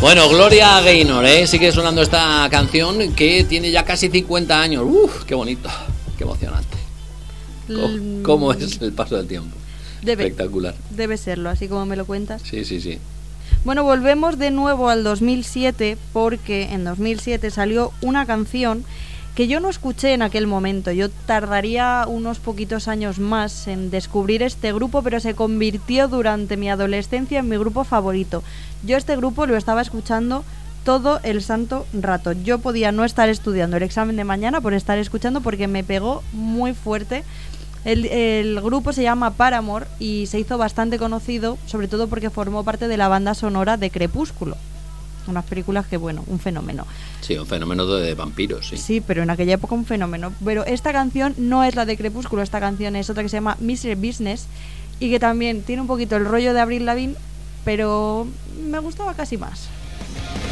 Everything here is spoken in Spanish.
Bueno, Gloria Gaynor, sigue sonando esta canción que tiene ya casi 50 años. ¡Uf! ¡Qué bonito! ¡Qué emocionante! ¿Cómo es el paso del tiempo? Espectacular. Debe serlo, así como me lo cuentas. Sí. Bueno, volvemos de nuevo al 2007 porque en 2007 salió una canción que yo no escuché en aquel momento. Yo tardaría unos poquitos años más en descubrir este grupo, pero se convirtió durante mi adolescencia en mi grupo favorito. Yo este grupo lo estaba escuchando todo el santo rato. Yo podía no estar estudiando el examen de mañana por estar escuchando porque me pegó muy fuerte. El grupo se llama Paramore y se hizo bastante conocido, sobre todo porque formó parte de la banda sonora de Crepúsculo. Unas películas que, bueno, un fenómeno. Sí, un fenómeno de vampiros, sí. Sí, pero en aquella época un fenómeno. Pero esta canción no es la de Crepúsculo, esta canción es otra que se llama Misery Business y que también tiene un poquito el rollo de Avril Lavigne, pero me gustaba casi más.